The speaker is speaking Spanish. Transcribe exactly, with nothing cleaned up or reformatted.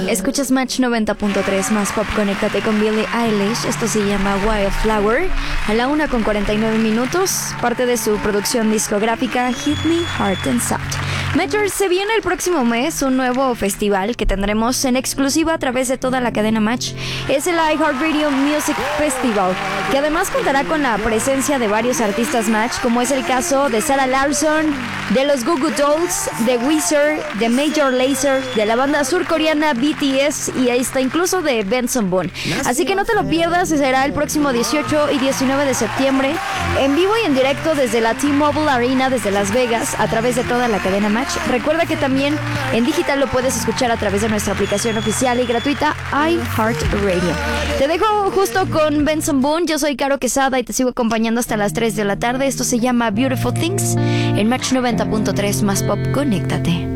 Escuchas Match noventa punto tres más pop, conéctate con Billie Eilish. Esto se llama Wildflower. A la una con cuarenta y nueve minutos, parte de su producción discográfica Hit Me Hard and Soft. Metro, se viene el próximo mes un nuevo festival que tendremos en exclusiva a través de toda la cadena Match. Es el iHeartRadio Music Festival, que además contará con la presencia de varios artistas Match, como es el caso de Sarah Larsson, de los Goo Goo Dolls, de Weezer, de Major Lazer, de la banda surcoreana B T S y hasta incluso de Benson Boone. Así que no te lo pierdas, será el próximo dieciocho y diecinueve de septiembre, en vivo y en directo desde la T-Mobile Arena, desde Las Vegas, a través de toda la cadena Match. Recuerda que también en digital lo puedes escuchar a través de nuestra aplicación oficial y gratuita iHeartRadio. Te dejo justo con Benson Boone. Yo soy Caro Quesada y te sigo acompañando hasta las tres de la tarde. Esto se llama Beautiful Things en Match noventa punto tres más pop. Conéctate.